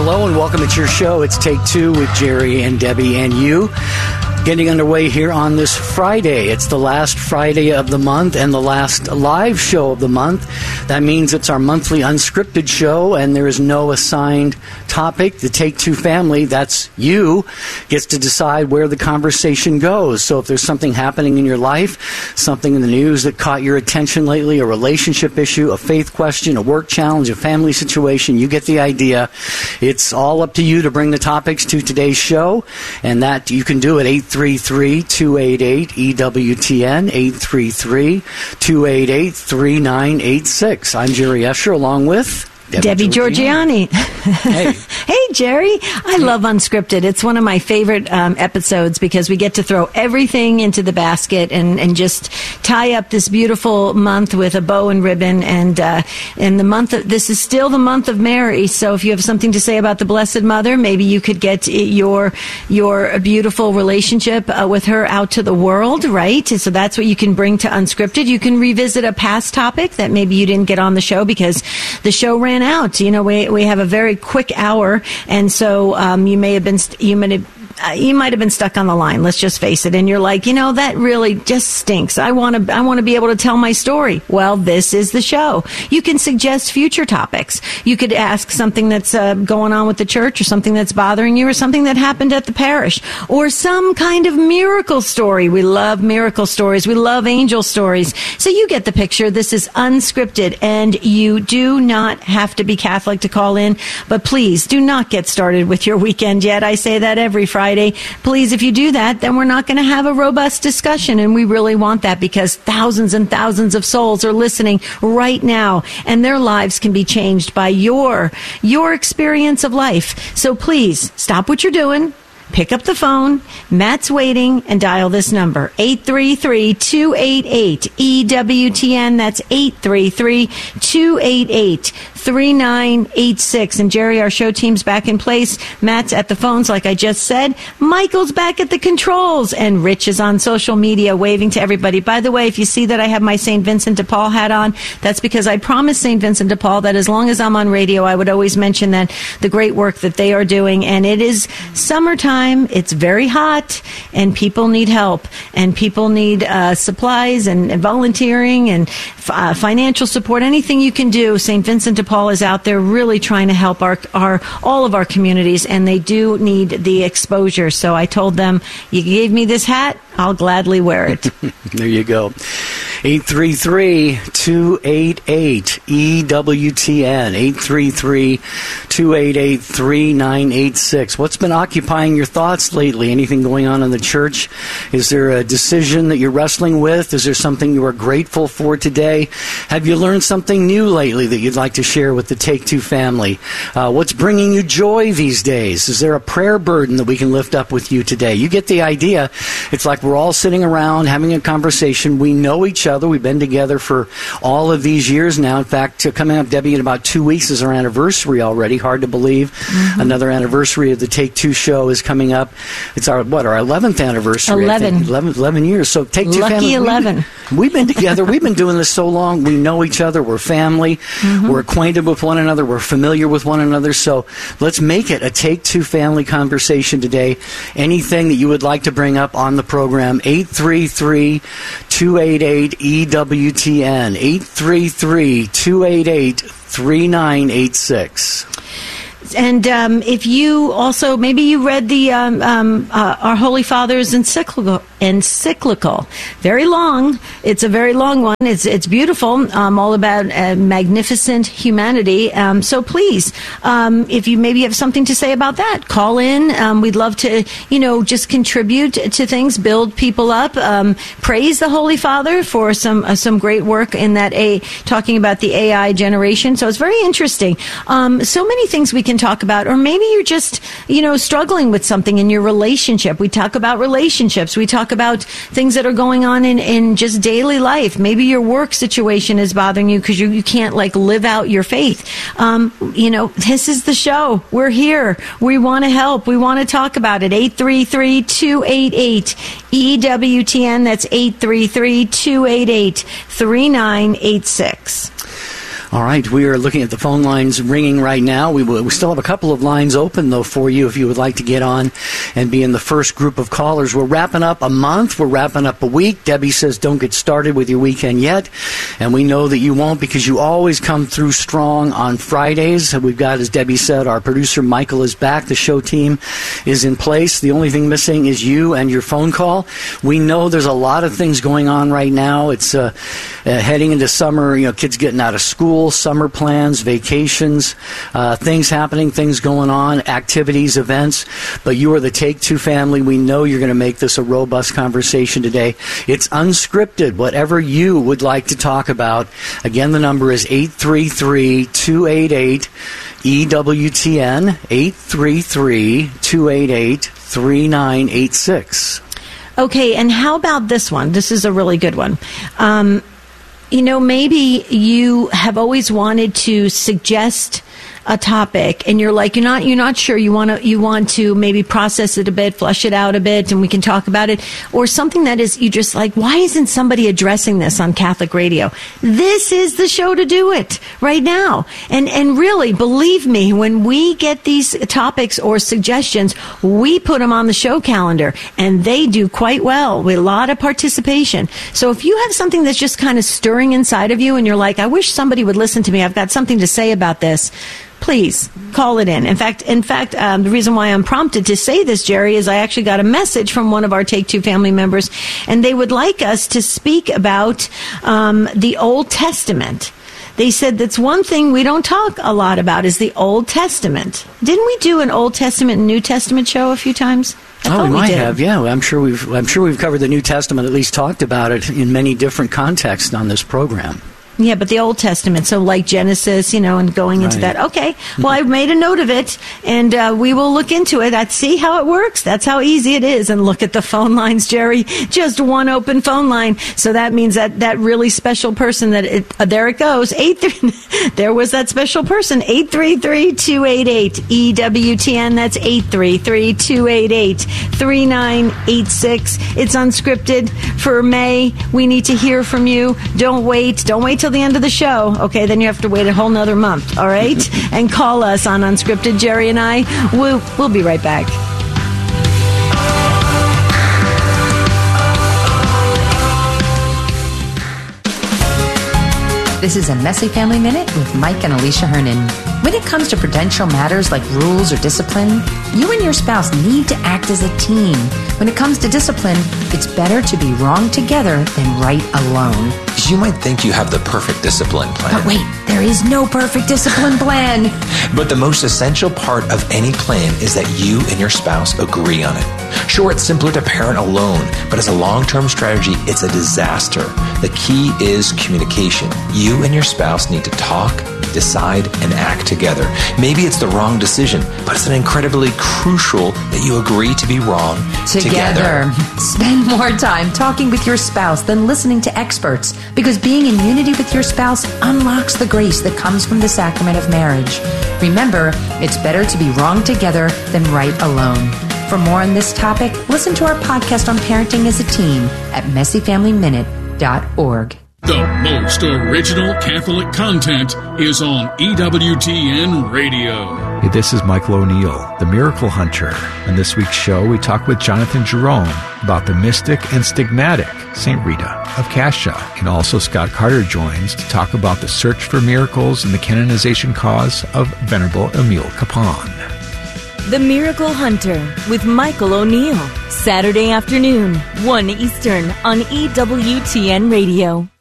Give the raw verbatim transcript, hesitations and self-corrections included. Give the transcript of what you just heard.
Hello and welcome to your show. It's Take Two with Jerry and Debbie and you. Getting underway here on this Friday. It's the last Friday of the month and the last live show of the month. That means it's our monthly unscripted show and there is no assigned topic. The Take Two family, that's you, gets to decide where the conversation goes. So if there's something happening in your life, something in the news that caught your attention lately, a relationship issue, a faith question, a work challenge, a family situation, you get the idea. It's all up to you to bring the topics to today's show, and that you can do at eight three three, two eight eight, E W T N, eight three three, two eight eight, three nine eight six. I'm Jerry Escher, along with Debbie, Debbie Georgiani. Hey. Hey, Jerry. I love Unscripted. It's one of my favorite um, episodes because we get to throw everything into the basket and, and just tie up this beautiful month with a bow and ribbon. And uh, in the month of, this is still the month of Mary. So if you have something to say about the Blessed Mother, maybe you could get your your beautiful relationship uh, with her out to the world, right? So that's what you can bring to Unscripted. You can revisit a past topic that maybe you didn't get on the show because the show ran out. You know, we we have a very quick hour, and so um, you may have been you may have. Uh, you might have been stuck on the line, let's just face it, and you're like, you know, that really just stinks. I want to I want to be able to tell my story. Well, this is the show. You can suggest future topics. You could ask something that's uh, going on with the church, or something that's bothering you, or something that happened at the parish, or some kind of miracle story. We love miracle stories. We love angel stories. So you get the picture. This is Unscripted, and you do not have to be Catholic to call in, but please do not get started with your weekend yet. I say that every Friday. Friday. Please, if you do that, then we're not going to have a robust discussion, and we really want that because thousands and thousands of souls are listening right now, and their lives can be changed by your your experience of life. So please, stop what you're doing. Pick up the phone, Matt's waiting, and dial this number, eight three three, two eight eight, E W T N. That's eight three three, two eight eight, three nine eight six. And Jerry, our show team's back in place. Matt's at the phones, like I just said. Michael's back at the controls. And Rich is on social media waving to everybody. By the way, if you see that I have my Saint Vincent de Paul hat on, that's because I promised Saint Vincent de Paul that as long as I'm on radio, I would always mention that the great work that they are doing. And it is summertime. It's very hot, and people need help, and people need uh, supplies and, and volunteering and uh, financial support. Anything you can do. Saint Vincent de Paul is out there really trying to help our, our all of our communities, and they do need the exposure. So I told them, you gave me this hat, I'll gladly wear it. There you go. eight three three, two eight eight, E W T N, eight three three, two eight eight, three nine eight six. What's been occupying your thoughts lately? Anything going on in the church? Is there a decision that you're wrestling with? Is there something you are grateful for today? Have you learned something new lately that you'd like to share with the Take Two family? Uh, what's bringing you joy these days? Is there a prayer burden that we can lift up with you today? You get the idea. It's like we're all sitting around having a conversation. We know each other. We've been together for all of these years now. In fact, coming up, Debbie, in about two weeks is our anniversary already. Hard to believe. Mm-hmm. Another anniversary of the Take Two show is coming up. It's our, what, our eleventh anniversary. eleven. eleven, eleven years. So Take Two Lucky family. eleven. We've been, we've been together. We've been doing this so long. We know each other. We're family. Mm-hmm. We're acquainted with one another. We're familiar with one another. So let's make it a Take Two family conversation today. Anything that you would like to bring up on the program, eight three three, two eight eight, E W T N, eight three three, two eight eight, three nine eight six. And um, if you also, maybe you read the um, um, uh, our Holy Father's encyclical, encyclical, very long. It's a very long one. It's it's beautiful, um, all about uh, magnificent humanity. Um, so please, um, if you maybe have something to say about that, call in. Um, we'd love to, you know, just contribute to things, build people up, um, praise the Holy Father for some uh, some great work in that a talking about the A I generation. So it's very interesting. Um, so many things we can talk about, or maybe you're just, you know, struggling with something in your relationship. We talk about relationships. We talk about things that are going on in, in just daily life. Maybe your work situation is bothering you because you, you can't like live out your faith. Um, you know, this is the show. We're here. We want to help. We want to talk about it. eight three three, two eight eight, E W T N. That's eight three three, two eight eight, three nine eight six. All right, we are looking at the phone lines ringing right now. We, we still have a couple of lines open, though, for you if you would like to get on and be in the first group of callers. We're wrapping up a month. We're wrapping up a week. Debbie says don't get started with your weekend yet, and we know that you won't because you always come through strong on Fridays. We've got, as Debbie said, our producer Michael is back. The show team is in place. The only thing missing is you and your phone call. We know there's a lot of things going on right now. It's uh, uh, heading into summer, you know, kids getting out of school, summer plans, vacations, uh, things happening, things going on, activities, events. But you are the Take Two family. We know you're going to make this a robust conversation today. It's unscripted, whatever you would like to talk about. Again, the number is eight three three, two eight eight, E W T N, eight three three, two eight eight, three nine eight six. Okay, and how about this one? This is a really good one. Um, You know, maybe you have always wanted to suggest a topic and you're like, you're not, you're not sure. You want to, you want to maybe process it a bit, flush it out a bit, and we can talk about it. Or something that is, you just like, why isn't somebody addressing this on Catholic radio? This is the show to do it right now. And, and really, believe me, when we get these topics or suggestions, we put them on the show calendar and they do quite well with a lot of participation. So if you have something that's just kind of stirring inside of you and you're like, I wish somebody would listen to me. I've got something to say about this. Please call it in. In fact, in fact, um, the reason why I'm prompted to say this, Jerry, is I actually got a message from one of our Take Two family members, and they would like us to speak about um, the Old Testament. They said that's one thing we don't talk a lot about is the Old Testament. Didn't we do an Old Testament and New Testament show a few times? I oh, we might we have. Yeah, I'm sure we've. I'm sure we've covered the New Testament. At least talked about it in many different contexts on this program. Yeah, but the Old Testament, so like Genesis, you know, and going into Right. that. Okay, well, I've made a note of it, and uh, we will look into it. I'd see how it works. That's how easy it is. And look at the phone lines, Jerry. Just one open phone line. So that means that that really special person, that it, uh, there it goes. Eight. There was that special person. eight three three, two eight eight, E W T N. That's eight three three, two eight eight, three nine eight six. It's unscripted for May. We need to hear from you. Don't wait. Don't wait till the end of the show. Okay, then you have to wait a whole nother month, all right? And call us on Unscripted. Jerry and I, we'll, we'll be right back. This is a Messy Family Minute with Mike and Alicia Hernan. When it comes to prudential matters like rules or discipline, you and your spouse need to act as a team. When it comes to discipline, it's better to be wrong together than right alone. You might think you have the perfect discipline plan. But wait, there is no perfect discipline plan. But the most essential part of any plan is that you and your spouse agree on it. Sure, it's simpler to parent alone, but as a long-term strategy, it's a disaster. The key is communication. You and your spouse need to talk, decide, and act together. Maybe it's the wrong decision, but it's an incredibly crucial that you agree to be wrong together. Together. Spend more time talking with your spouse than listening to experts, because being in unity with your spouse unlocks the grace that comes from the sacrament of marriage. Remember, it's better to be wrong together than right alone. For more on this topic, listen to our podcast on parenting as a team at messy family minute dot org. The most original Catholic content is on E W T N Radio. Hey, this is Michael O'Neill, the Miracle Hunter. On this week's show, we talk with Jonathan Jerome about the mystic and stigmatic Saint Rita of Cascia. And also Scott Carter joins to talk about the search for miracles and the canonization cause of Venerable Emile Capon. The Miracle Hunter with Michael O'Neill. Saturday afternoon, one Eastern on E W T N Radio.